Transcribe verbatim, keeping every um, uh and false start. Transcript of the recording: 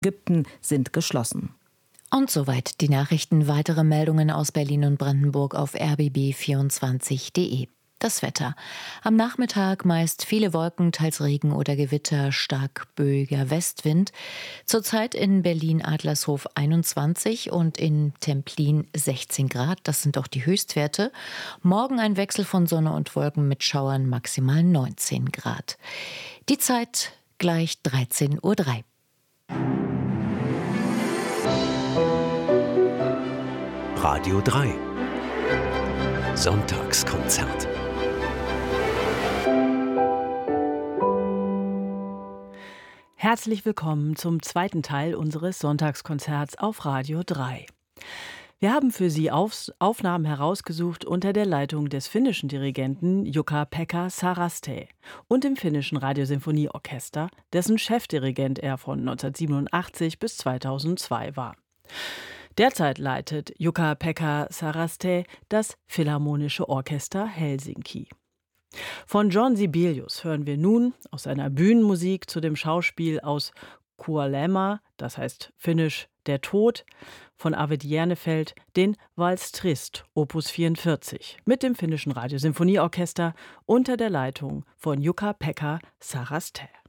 Ägypten sind geschlossen. Und soweit die Nachrichten. Weitere Meldungen aus Berlin und Brandenburg auf r b b vierundzwanzig punkt d e. Das Wetter. Am Nachmittag meist viele Wolken, teils Regen oder Gewitter, stark böiger Westwind. Zurzeit in Berlin-Adlershof einundzwanzig und in Templin sechzehn Grad. Das sind auch die Höchstwerte. Morgen ein Wechsel von Sonne und Wolken mit Schauern, maximal neunzehn Grad. Die Zeit gleich dreizehn Uhr drei. Radio drei. Sonntagskonzert. Herzlich willkommen zum zweiten Teil unseres Sonntagskonzerts auf Radio drei. Wir haben für Sie Auf- Aufnahmen herausgesucht unter der Leitung des finnischen Dirigenten Jukka-Pekka Saraste und dem finnischen Radiosinfonieorchester, dessen Chefdirigent er von neunzehnhundertsiebenundachtzig bis zweitausendzwei war. Derzeit leitet Jukka-Pekka Saraste das Philharmonische Orchester Helsinki. Von John Sibelius hören wir nun aus seiner Bühnenmusik zu dem Schauspiel aus Kuolema, das heißt finnisch Der Tod, von Arvid Järnefeld, den Vals Trist, Opus vierundvierzig, mit dem finnischen Radiosinfonieorchester unter der Leitung von Jukka-Pekka Saraste.